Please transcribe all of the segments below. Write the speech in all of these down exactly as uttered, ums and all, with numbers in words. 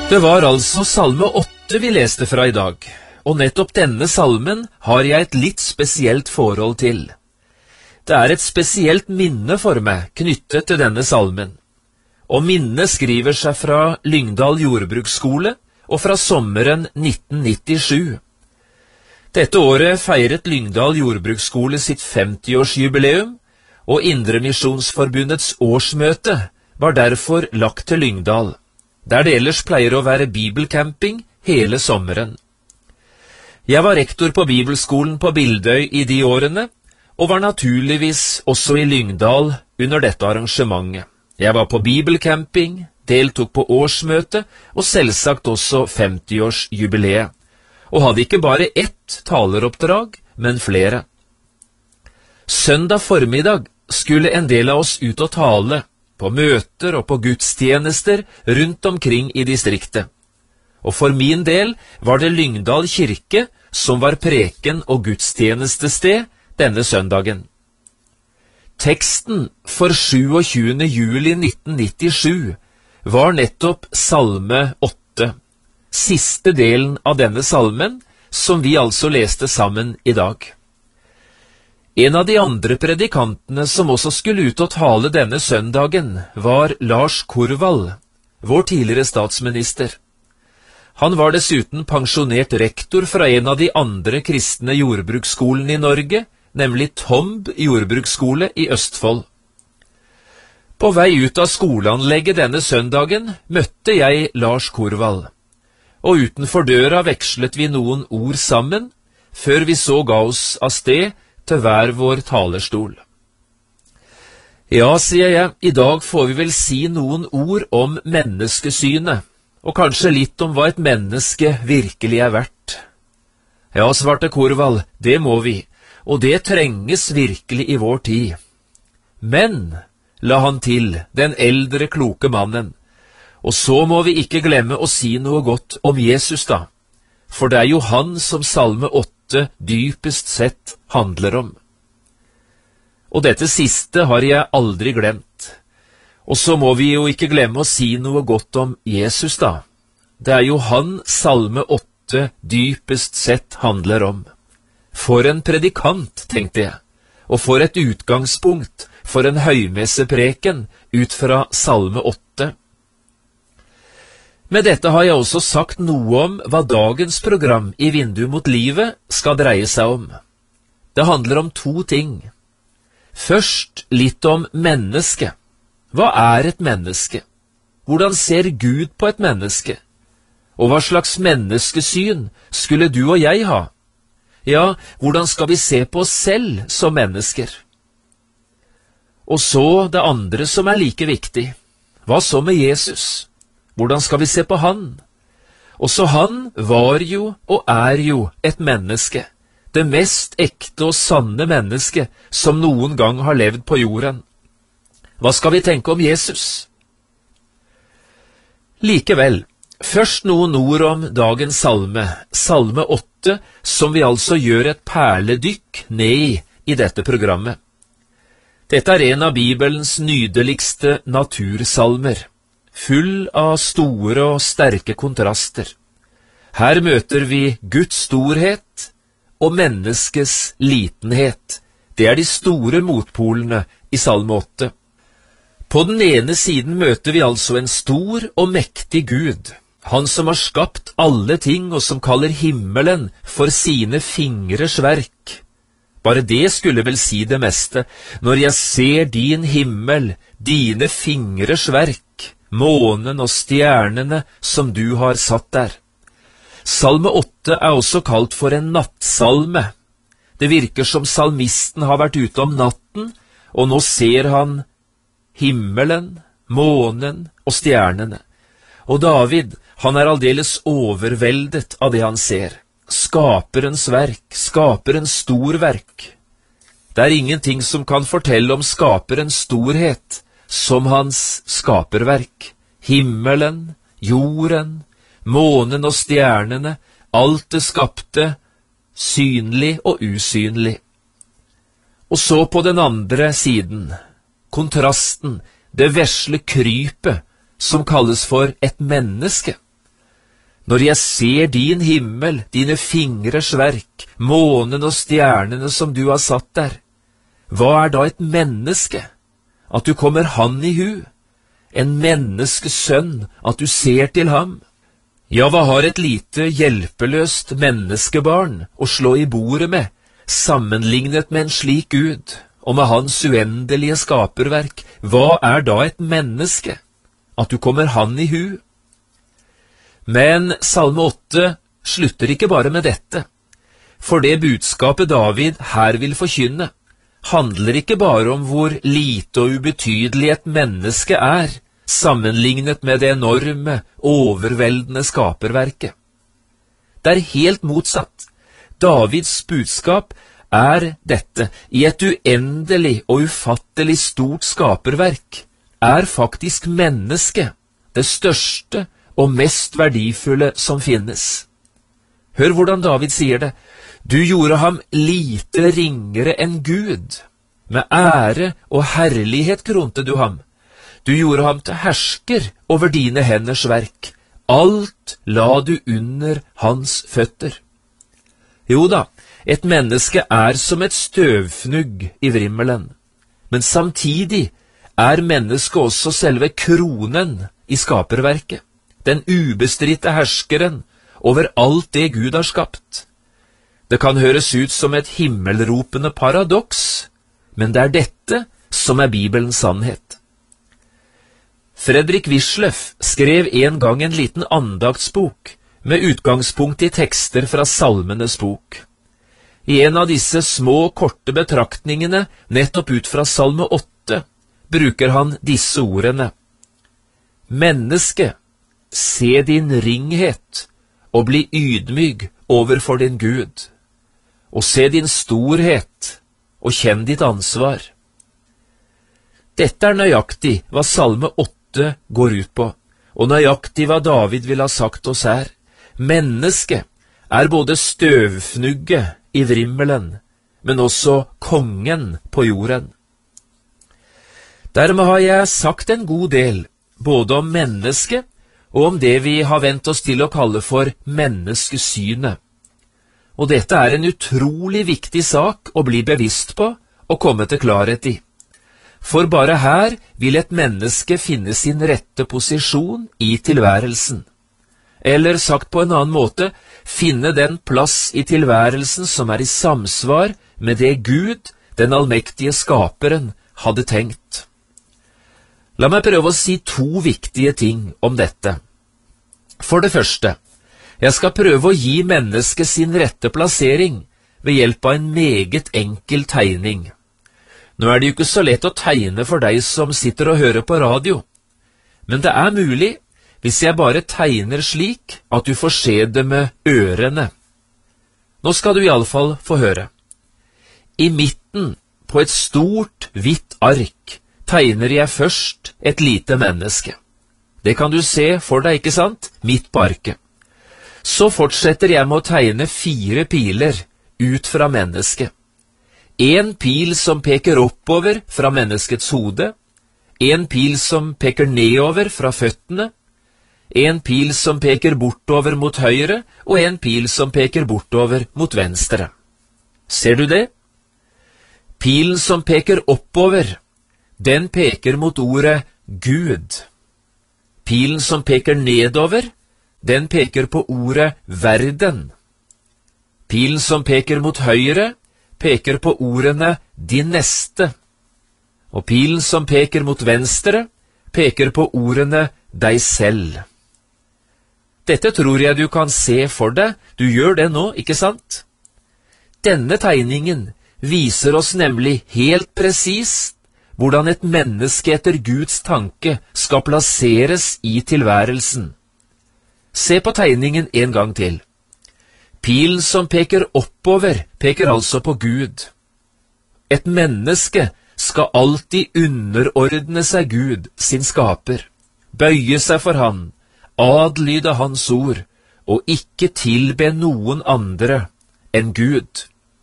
Det var altså salme åtte vi leste fra i dag, og nettopp denne salmen har jeg et litt spesielt forhold til. Det er et spesielt minne for meg knyttet til denne salmen, og minnet skriver seg fra Lyngdal jordbruksskole og fra sommeren nitten nittisju. Dette året feiret Lyngdal jordbruksskole sitt femtiårsjubileum, og Indremisjonsforbundets årsmøte var derfor lagt til Lyngdal, der det ellers pleier å være bibelcamping hele sommeren. Jeg var rektor på bibelskolen på Bildøy i de årene, og var naturligvis også i Lyngdal under dette arrangementet. Jeg var på bibelcamping, deltok på årsmøte og selvsagt også femtiårsjubileet, og hadde ikke bare ett taleroppdrag, men flere. Søndag formiddag skulle en del av oss ut og tale, på møter og på gudstjenester rundt omkring i distriktet. Og for min del var det Lyngdal kirke som var preken- og gudstjenestested denne søndagen. Teksten for tjuesyvende juli nitten nittisju var nettopp salme åtte, siste delen av denne salmen, som vi altså leste sammen i dag. En av de andre predikantene som også skulle ut og tale denne søndagen, var Lars Korvald, vår tidligere statsminister. Han var dessuten pensjonert rektor fra en av de andre kristne jordbruksskolene i Norge, nemlig Tomb jordbruksskole i Østfold. På vei ut av skoleanlegget denne søndagen møtte jeg Lars Korvald, og utenfor døra vekslet vi noen ord sammen, før vi så ga oss av sted til hver vår talerstol. Ja, sier jeg, i dag får vi vel si noen ord om menneskesynet, og kanskje litt om hva et menneske virkelig er verdt. Ja, svarte Korvald, det må vi, og det trenges virkelig i vår tid. Men, la han til, den eldre kloke mannen, og så må vi ikke glemme å si noe godt om Jesus da, for det er jo han som salme åtte dypest sett handler om. Og dette siste har jeg aldri glemt. Og så må vi jo ikke glemme å si noe godt om Jesus da. Det er jo han salme åtte dypest sett handler om. For en predikant, tenkte jeg, og for et utgangspunkt for en høymessepreken ut fra salme åtte. Med dette har jeg også sagt noe om hva dagens program i Vindu mot livet skal dreie seg om. Det handler om to ting. Først litt om mennesket. Hva er et menneske? Hvordan ser Gud på et menneske? Og hva slags menneskesyn skulle du og jeg ha? Ja, hvordan skal vi se på oss selv som mennesker? Og så det andre som er like viktig. Hva så med Jesus? Hvordan skal vi se på han? Også han var jo og er jo et menneske, det mest ekte og sanne menneske som noen gang har levd på jorden. Hva skal vi tenke om Jesus? Likevel, først noen ord om dagens salme, salme åtte, som vi altså gjør et perledykk ned i i dette programmet. Dette er en av Bibelens nydeligste natursalmer, full av store og sterke kontraster. Her møter vi Guds storhet og menneskets litenhet. Det er de store motpolene i salme åtte. På den ene siden møter vi altså en stor og mektig Gud, han som har skapt alle ting og som kaller himmelen for sine fingres verk. Bare det skulle vel si det meste, når jeg ser din himmel, dine fingres verk, månen og stjernene som du har satt der. Salme åtte er også kalt for en nattsalme. Det virker som salmisten har vært ute om natten, og nå ser han himmelen, månen og stjernene. Og David, han er aldeles overveldet av det han ser. Skaperens verk, skaperens storverk. Det er ingenting som kan fortelle om skaperens storhet, som hans skaperverk. Himmelen, jorden, månen og stjernene, alt det skapte, synlig og usynlig. Og så på den andre siden, kontrasten, det vesle krypet, som kalles for et menneske. Når jeg ser din himmel, dine fingres verk, månen og stjernene som du har satt der, hva er da et menneske? At du kommer han i hu? En menneskesønn, at du ser til ham? Ja, hva har et lite hjelpeløst menneskebarn å slå i bordet med, sammenlignet med en slik Gud, og med hans uendelige skaperverk? Hva er da et menneske? At du kommer han i hu? Men Salme åtte slutter ikke bare med dette, for det budskapet David her vil forkynne, handler ikke bare om hvor lite og ubetydelig et menneske er, sammenlignet med det enorme, overveldende skaperverket. Det er helt motsatt. Davids budskap er dette: i et uendelig og ufattelig stort skaperverk er faktisk mennesket det største og mest verdifulle som finnes. Hør hvordan David sier det: du gjorde ham lite ringere enn Gud. Med ære og herlighet kronte du ham. Du gjorde ham til hersker over dine henders verk. Alt la du under hans føtter. Jo da, et menneske er som et støvfnugg i vrimmelen, men samtidig er mennesket også selve kronen i skaperverket, den ubestridte herskeren over alt det Gud har skapt. Det kan høres ut som et himmelropende paradoks, men det er dette som er Bibelens sannhet. Fredrik Wisløff skrev en gang en liten andaktsbok med utgangspunkt i tekster fra Salmenes bok. I en av disse små, korte betraktningene, nettopp ut fra Salme åtte, bruker han disse ordene: menneske, se din ringhet, og bli ydmyg overfor din Gud, og se din storhet, og kjenn ditt ansvar. Dette er nøyaktig hva Salme åtte går ut på, og nøyaktig hva David vil ha sagt oss her. Mennesket er både støvfnugget i vrimmelen, men også kongen på jorden. Dermed har jeg sagt en god del, både om mennesket og om det vi har vent oss til å kalle for menneskesynet. Og dette er en utrolig viktig sak å bli bevisst på og komme til klarhet i. For bare her vil et menneske finne sin rette posisjon i tilværelsen. Eller sagt på en annen måte, finne den plass i tilværelsen som er i samsvar med det Gud, den allmektige skaperen, hadde tenkt. La meg prøve å si to viktige ting om dette. For det første, jeg skal prøve å gi mennesket sin rette plassering ved hjelp av en meget enkel tegning. Nå er det jo ikke så lett å tegne for deg som sitter og hører på radio, men det er mulig hvis jeg bare tegner slik at du får se det med ørene. Nå skal du i alle fall få høre. I midten på et stort, hvitt ark tegner jeg først et lite menneske. Det kan du se for deg, ikke sant? Midt på arket. Så fortsetter jeg med å tegne fire piler ut fra mennesket. En pil som peker oppover fra menneskets hode, en pil som peker nedover fra føttene, en pil som peker bortover mot høyre, og en pil som peker bortover mot venstre. Ser du det? Pilen som peker oppover, den peker mot ordet Gud. Pilen som peker nedover, den peker på ordet verden. Pilen som peker mot høyre, peker på ordene din neste. Og pilen som peker mot venstre, peker på ordene deg selv. Dette tror jeg du kan se for deg. Du gjør det nå, ikke sant? Denne tegningen viser oss nemlig helt presist hvordan et menneske etter Guds tanke skal plasseres i tilværelsen. Se på tegningen en gang til. Pilen som peker oppover, peker altså på Gud. Et menneske skal alltid underordne seg Gud, sin skaper, bøye seg for han, adlyde hans ord, og ikke tilbe noen andre enn Gud.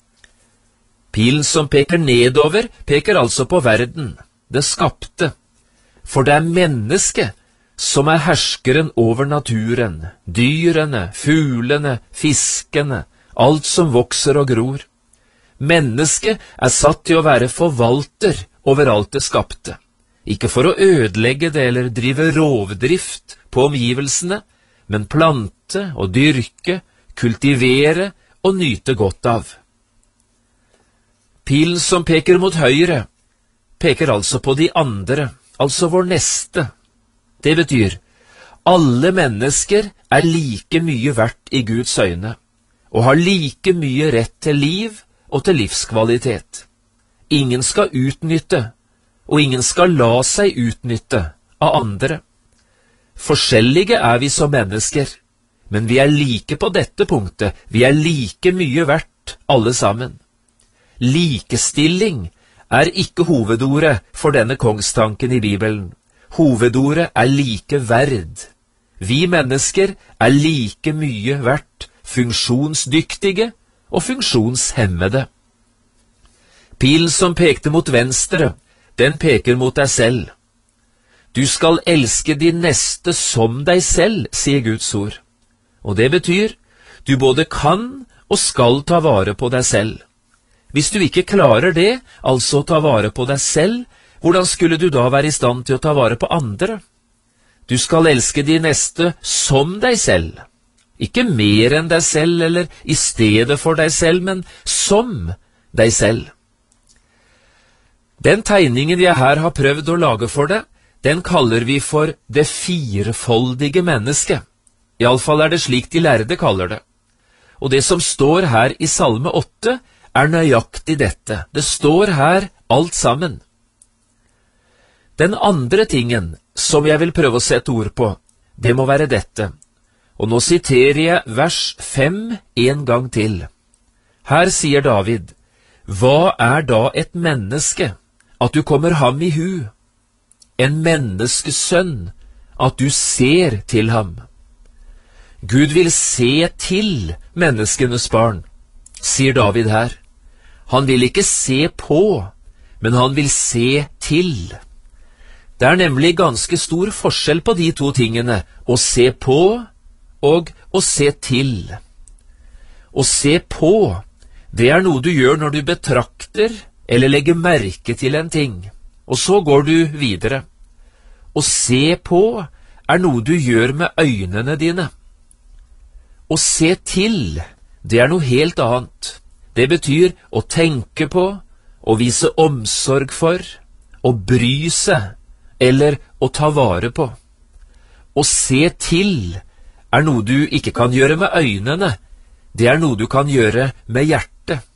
Pilen som peker nedover, peker altså på verden, det skapte, for det er mennesket som er herskeren over naturen, dyrene, fuglene, fiskene, alt som vokser og gror. Mennesket er satt til å være forvalter over alt det skapte, ikke for å ødelegge det eller drive rovdrift på omgivelsene, men plante og dyrke, kultivere og nyte godt av. Pilen som peker mot høyre, peker altså på de andre, altså vår neste. Det betyr, alle mennesker er like mye verdt i Guds øyne, og har like mye rett til liv og til livskvalitet. Ingen skal utnytte, og ingen skal la seg utnytte av andre. Forskjellige er vi som mennesker, men vi er like på dette punktet, vi er like mye verdt alle sammen. Likestilling er ikke hovedordet for denne kongstanken i Bibelen. Hovedordet er likeverd. Vi mennesker er like mye verdt, funksjonsdyktige og funksjonshemmede. Pilen som pekte mot venstre, den peker mot deg selv. Du skal elske din neste som deg selv, sier Guds ord. Og det betyr, du både kan og skal ta vare på deg selv. Hvis du ikke klarer det, altså ta vare på deg selv, hvordan skulle du da være i stand til å ta vare på andre? Du skal elske de neste som deg selv. Ikke mer enn deg selv eller i stedet for deg selv, men som deg selv. Den tegningen jeg her har prøvd å lage for deg, den kaller vi for det firefoldige mennesket. I alle fall er det slik de lærde kaller det. Og det som står her i Salme åtte er nøyaktig dette. Det står her alt sammen. Den andre tingen som jeg vil prøve å sette ord på, det må være dette. Og nå siterer jeg vers fem en gang til. Her sier David, «Hva er da et menneske, at du kommer ham i hu? En menneskesønn, at du ser til ham?» Gud vil se til menneskenes barn, sier David her. Han vil ikke se på, men han vil se til. Det er nemlig ganske stor forskjell på de to tingene, å se på og å se til. Å se på, det er noe du gjør når du betrakter eller legger merke til en ting, og så går du videre. Å se på er noe du gjør med øynene dine. Å se til, det er noe helt annet. Det betyr å tenke på, å vise omsorg for, å bry seg, eller å ta vare på. Å se til er noe du ikke kan gjøre med øynene, det er noe du kan gjøre med hjertet.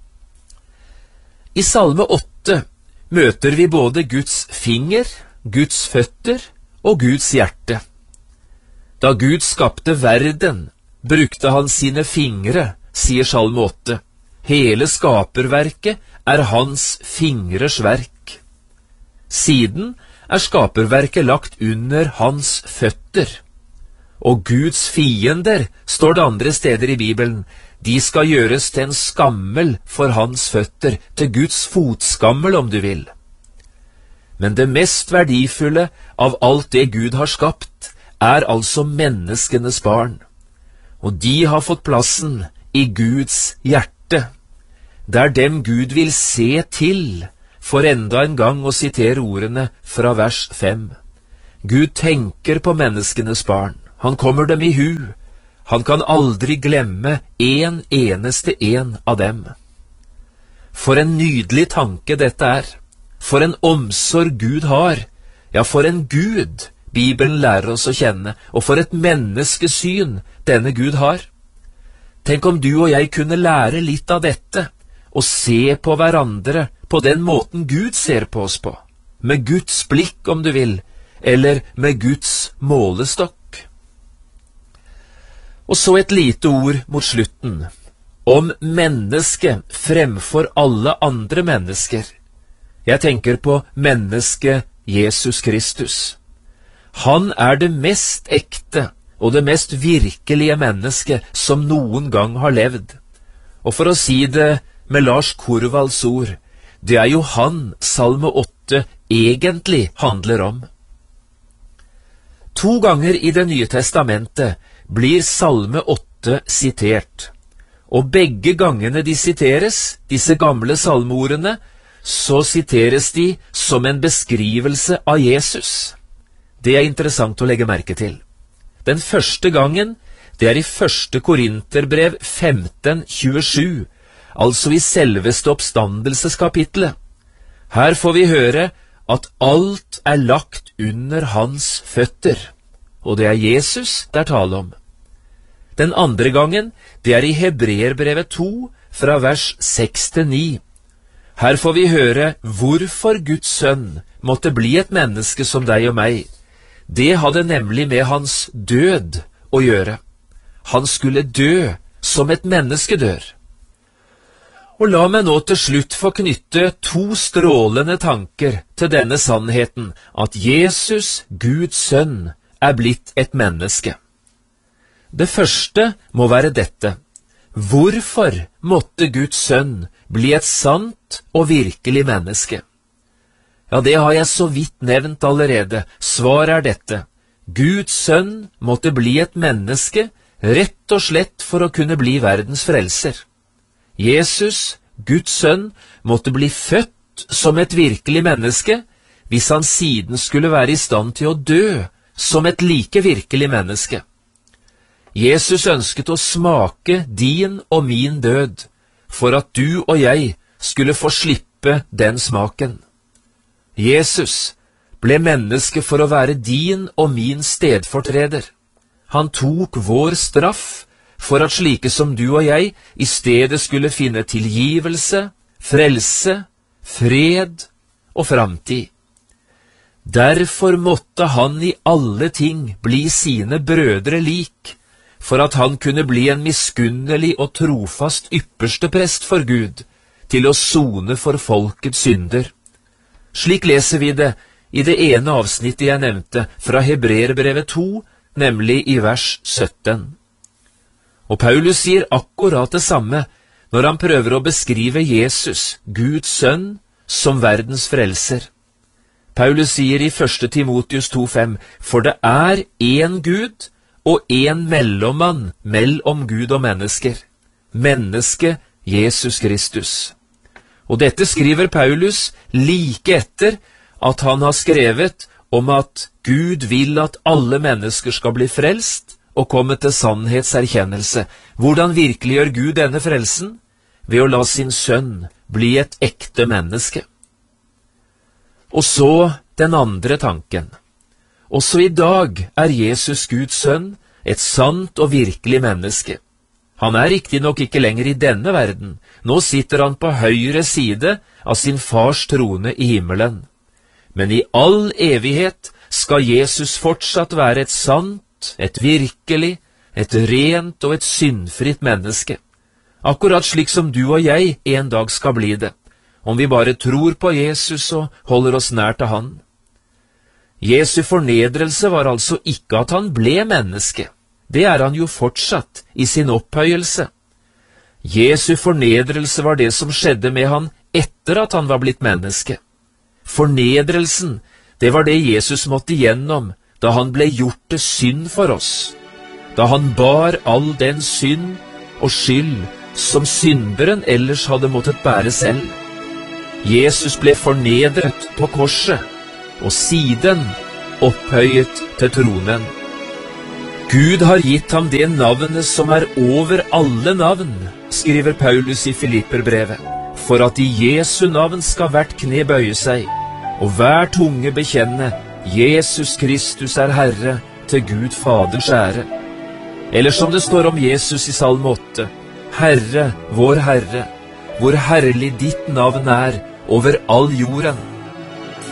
I Salme åtte møter vi både Guds finger, Guds føtter og Guds hjerte. Da Gud skapte verden, brukte han sine fingre, sier Salme åtte. Hele skaperverket er hans fingres verk. Siden er skaperverket lagt under hans føtter. Og Guds fiender, står det andre steder i Bibelen, de skal gjøres til en skammel for hans føtter, til Guds fotskammel om du vil. Men det mest verdifulle av alt det Gud har skapt, er altså menneskenes barn. Og de har fått plassen i Guds hjerte. Det er dem Gud vil se til, for enda en gang å sitere ordene fra vers fem. Gud tenker på menneskenes barn. Han kommer dem i hu. Han kan aldri glemme en eneste en av dem. For en nydelig tanke dette er. For en omsorg Gud har. Ja, for en Gud Bibelen lærer oss å kjenne, og for et menneskesyn denne Gud har. Tenk om du og jeg kunne lære litt av dette, og se på hverandre på den måten Gud ser på oss på, med Guds blikk om du vil, eller med Guds målestokk. Og så et lite ord mot slutten, om mennesket fremfor alle andre mennesker. Jeg tenker på mennesket Jesus Kristus. Han er det mest ekte og det mest virkelige mennesket som noen gang har levd. Og for å si det med Lars Korvalds ord, det er jo han Salme åtte egentlig handler om. To ganger i Det nye testamentet blir Salme åtte sitert, og begge gangene de siteres, disse gamle salmeordene, så siteres de som en beskrivelse av Jesus. Det er interessant å legge merke til. Den første gangen, det er i første Korinterbrev femten tjuesju, altså i selveste oppstandelseskapitlet. Her får vi høre at alt er lagt under hans føtter, og det er Jesus det er tale om. Den andre gangen, det er i Hebreerbrevet to, fra vers seks til ni. Her får vi høre hvorfor Guds sønn måtte bli et menneske som deg og meg. Det hadde nemlig med hans død å gjøre. Han skulle dø som et menneske dør. Og la meg nå til slutt få knytte to strålende tanker til denne sannheten, at Jesus, Guds sønn, er blitt et menneske. Det første må være dette: hvorfor måtte Guds sønn bli et sant og virkelig menneske? Ja, det har jeg så vidt nevnt allerede. Svaret er dette: Guds sønn måtte bli et menneske, rett og slett for å kunne bli verdens frelser. Jesus, Guds sønn, måtte bli født som et virkelig menneske, hvis han siden skulle være i stand til å dø som et like virkelig menneske. Jesus ønsket å smake din og min død, for at du og jeg skulle få slippe den smaken. Jesus ble menneske for å være din og min stedfortreder. Han tok vår straff for at slike som du og jeg i stedet skulle finne tilgivelse, frelse, fred og framtid. Derfor måtte han i alle ting bli sine brødre lik, for at han kunne bli en miskunnelig og trofast ypperste prest for Gud, til å sone for folkets synder. Slik leser vi det i det ene avsnittet jeg nevnte, fra Hebreerbrevet to, nemlig i vers sytten. Og Paulus sier akkurat det samme når han prøver å beskrive Jesus, Guds sønn, som verdens frelser. Paulus sier i første Timotius to fem, for det er én Gud og én mellommann mellom Gud og mennesker, menneske Jesus Kristus. Og dette skriver Paulus like etter at han har skrevet om at Gud vil at alle mennesker skal bli frelst og komme til sannhetserkjennelse. Hvordan virkeliggjør Gud denne frelsen? Ved å la sin sønn bli et ekte menneske. Og så den andre tanken. Også i dag er Jesus Guds sønn et sant og virkelig menneske. Han er riktignok ikke lenger i denne verden. Nå sitter han på høyre side av sin fars trone i himmelen. Men i all evighet skal Jesus fortsatt være et sant, et virkelig, et rent og et syndfritt menneske. Akkurat slik som du og jeg en dag skal bli det, om vi bare tror på Jesus og holder oss nær til han. Jesu fornedrelse var altså ikke at han ble menneske. Det er han jo fortsatt i sin opphøyelse. Jesu fornedrelse var det som skjedde med han etter at han var blitt menneske. Fornedrelsen, det var det Jesus måtte gjennom da han ble gjort til synd for oss. Da han bar all den synd og skyld som synderen ellers hadde måttet bære selv. Jesus ble fornedret på korset, og siden opphøyet til tronen. Gud har gitt ham det navnet som er over alle navn, skriver Paulus i Filipperbrevet, for at i Jesu navn skal hvert kne bøye seg, og hver tunge bekjenne Jesus Kristus er Herre, til Gud Faders ære. Eller som det står om Jesus i Salme åtte, Herre, vår Herre, hvor herlig ditt navn er over all jorden.